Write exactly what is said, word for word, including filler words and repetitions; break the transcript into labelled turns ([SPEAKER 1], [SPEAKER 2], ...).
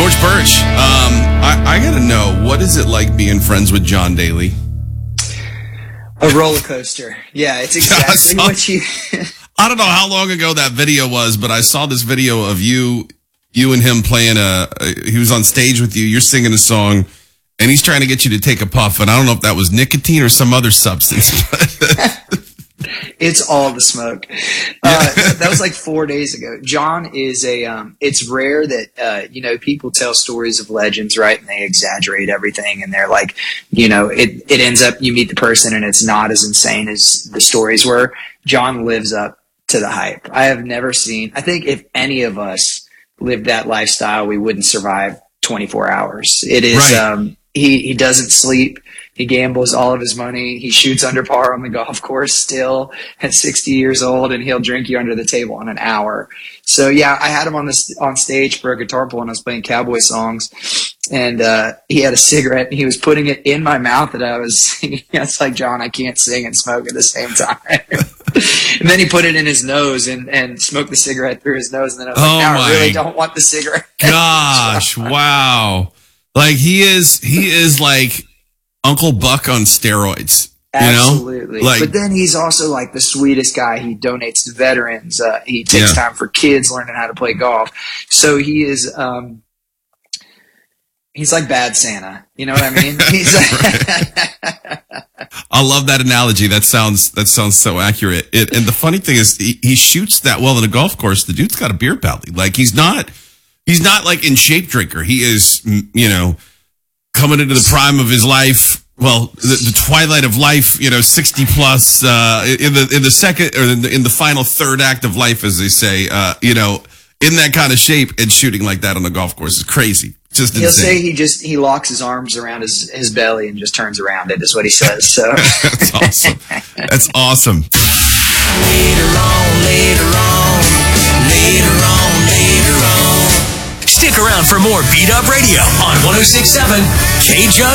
[SPEAKER 1] George Birch, um, I, I got to know, what is it like being friends with John Daly?
[SPEAKER 2] A roller coaster. Yeah, it's exactly
[SPEAKER 1] saw,
[SPEAKER 2] what you...
[SPEAKER 1] I don't know how long ago that video was, but I saw this video of you you and him playing a... a he was on stage with you, you're singing a song, and he's trying to get you to take a puff, and I don't know if that was nicotine or some other substance.
[SPEAKER 2] It's all the smoke. Uh, that was like four days ago. John is a, um, it's rare that, uh, you know, people tell stories of legends, right? And they exaggerate everything. And they're like, you know, it, it ends up, you meet the person and it's not as insane as the stories were. John lives up to the hype. I have never seen, I think if any of us lived that lifestyle, we wouldn't survive twenty-four hours. It is,
[SPEAKER 1] right.
[SPEAKER 2] um, he, he doesn't sleep. He gambles all of his money. He shoots under par on the golf course still at sixty years old, and he'll drink you under the table in an hour. So yeah, I had him on this on stage for a guitar pull, and I was playing cowboy songs, and uh, he had a cigarette, and he was putting it in my mouth that I was singing. It's like, John, I can't sing and smoke at the same time. And then he put it in his nose and, and smoked the cigarette through his nose, and then I was like,
[SPEAKER 1] oh
[SPEAKER 2] now
[SPEAKER 1] my
[SPEAKER 2] I really don't want the cigarette.
[SPEAKER 1] Gosh, wow. Like he is, he is like Uncle Buck on steroids. You
[SPEAKER 2] Absolutely.
[SPEAKER 1] know? Like,
[SPEAKER 2] but then he's also like the sweetest guy. He donates to veterans. Uh, he takes
[SPEAKER 1] yeah.
[SPEAKER 2] time for kids learning how to play golf. So he is, um, he's like bad Santa. You know what I mean? He's
[SPEAKER 1] I love that analogy. That sounds, that sounds so accurate. It, and the funny thing is he, he shoots that well in a golf course. The dude's got a beer belly. Like he's not, he's not like in shape drinker. He is, you know, coming into the prime of his life. Well, the, the twilight of life, you know, sixty plus, uh, in the, in the second, or in the, in the final third act of life, as they say, uh, you know, in that kind of shape and shooting like that on the golf course is crazy. It's just
[SPEAKER 2] He'll
[SPEAKER 1] insane.
[SPEAKER 2] say he just, he locks his arms around his, his belly and just turns around it is what he says. So
[SPEAKER 1] That's awesome. That's awesome.
[SPEAKER 3] Later on, later on, later on, later on. Stick around for more Beat Up Radio on one oh six point seven K J U D.